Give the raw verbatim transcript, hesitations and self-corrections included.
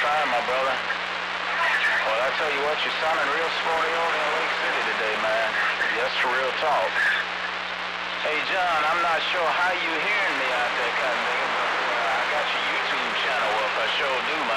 fine, my brother. Well, I tell you what, you're sounding real sporty over in Lake City today, man. Just real talk. Hey, John, I'm not sure how you hearing me out there, cotton nigga, but uh, I got your YouTube channel up. I sure do,